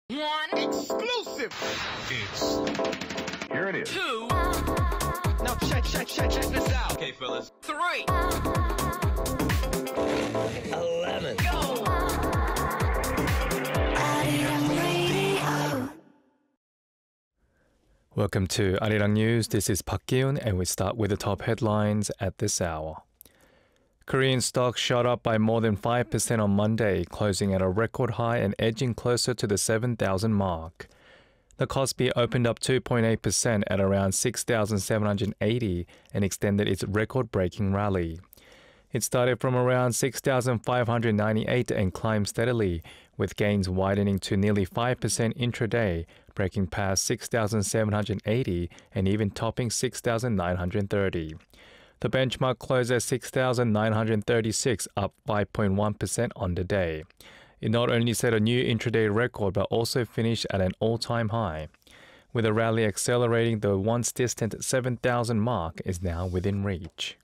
One exclusive. Here it is. Two. Now check this out. Okay, fellas. Three. 11. Go. Welcome to Arirang News. This is Park Gi-un, and we start with the top headlines at this hour. Korean stocks shot up by more than 5% on Monday, closing at a record high and edging closer to the 7,000 mark. The Kospi opened up 2.8% at around 6,780 and extended its record-breaking rally. It started from around 6,598 and climbed steadily, with gains widening to nearly 5% intraday, breaking past 6,780 and even topping 6,930. The benchmark closed at 6,936, up 5.1% on the day. It not only set a new intraday record but also finished at an all-time high. With the rally accelerating, the once distant 7,000 mark is now within reach.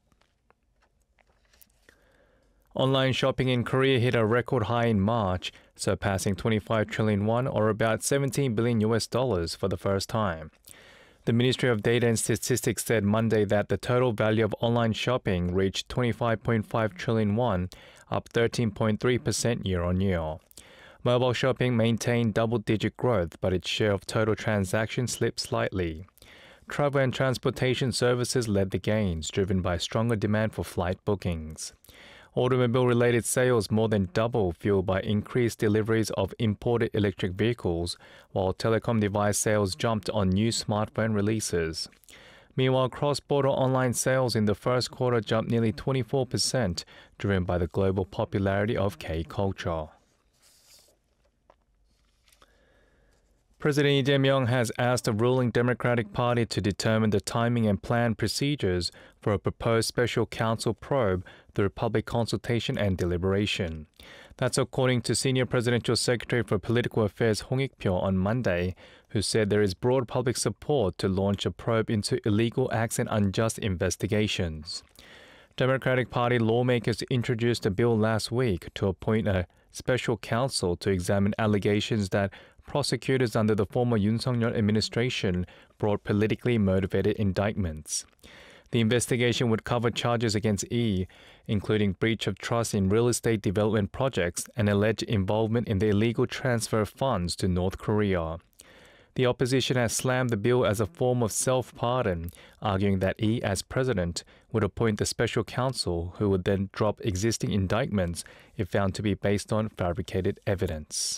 Online shopping in Korea hit a record high in March, surpassing 25 trillion won or about $17 billion for the first time. The Ministry of Data and Statistics said Monday that the total value of online shopping reached 25.5 trillion won, up 13.3% year-on-year. Mobile shopping maintained double-digit growth, but its share of total transactions slipped slightly. Travel and transportation services led the gains, driven by stronger demand for flight bookings. Automobile-related sales more than doubled, fueled by increased deliveries of imported electric vehicles, while telecom device sales jumped on new smartphone releases. Meanwhile, cross-border online sales in the first quarter jumped nearly 24%, driven by the global popularity of K-culture. President Lee Jae-myung has asked the ruling Democratic Party to determine the timing and planned procedures for a proposed special counsel probe through public consultation and deliberation. That's according to Senior Presidential Secretary for Political Affairs Hong Ik-pyo on Monday, who said there is broad public support to launch a probe into illegal acts and unjust investigations. Democratic Party lawmakers introduced a bill last week to appoint a special counsel to examine allegations that prosecutors under the former Yoon Suk-yeol administration brought politically motivated indictments. The investigation would cover charges against Lee, including breach of trust in real estate development projects and alleged involvement in the illegal transfer of funds to North Korea. The opposition has slammed the bill as a form of self-pardon, arguing that Lee, as president, would appoint the special counsel who would then drop existing indictments if found to be based on fabricated evidence.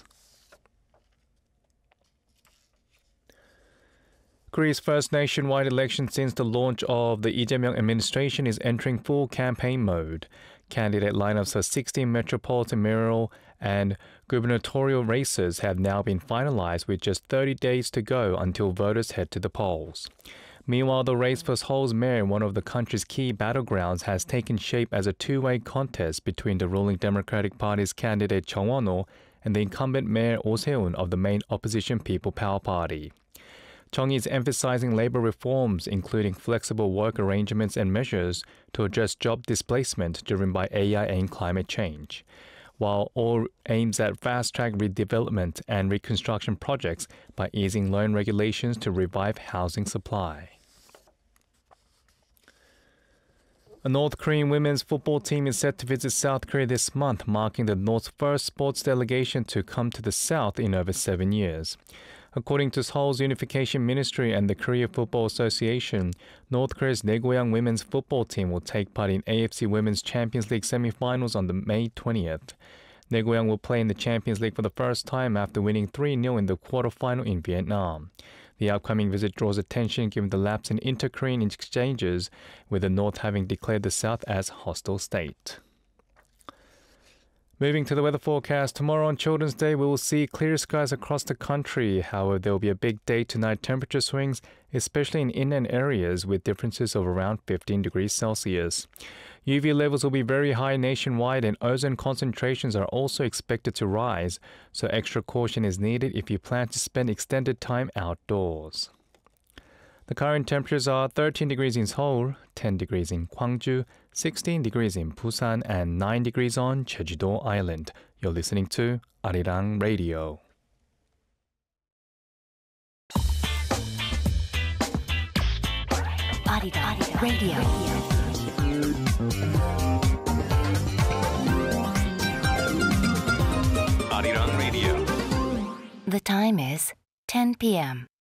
Korea's first nationwide election since the launch of the Lee Jae-myung administration is entering full campaign mode. Candidate lineups for 16 metropolitan mayoral and gubernatorial races have now been finalized with just 30 days to go until voters head to the polls. Meanwhile, the race for Seoul's mayor, one of the country's key battlegrounds, has taken shape as a two-way contest between the ruling Democratic Party's candidate Chung Won-ho and the incumbent mayor Oh Se-un of the main opposition People Power Party. Chung is emphasizing labor reforms, including flexible work arrangements and measures to address job displacement driven by AI and climate change, while all aims at fast-track redevelopment and reconstruction projects by easing loan regulations to revive housing supply. A North Korean women's football team is set to visit South Korea this month, marking the North's first sports delegation to come to the South in over 7 years. According to Seoul's Unification Ministry and the Korea Football Association, North Korea's Daegoyang women's football team will take part in AFC Women's Champions League semi-finals on May 20th. Daegoyang will play in the Champions League for the first time after winning 3-0 in the quarterfinal in Vietnam. The upcoming visit draws attention given the lapse in inter-Korean exchanges, with the North having declared the South as hostile state. Moving to the weather forecast, tomorrow on Children's Day we will see clear skies across the country. However, there will be a big day-to-night temperature swings, especially in inland areas with differences of around 15 degrees Celsius. UV levels will be very high nationwide and ozone concentrations are also expected to rise, so extra caution is needed if you plan to spend extended time outdoors. The current temperatures are 13 degrees in Seoul, 10 degrees in Gwangju, 16 degrees in Busan, and 9 degrees on Jeju-do Island. You're listening to Arirang Radio. Arirang Radio. Arirang Radio. The time is 10 p.m.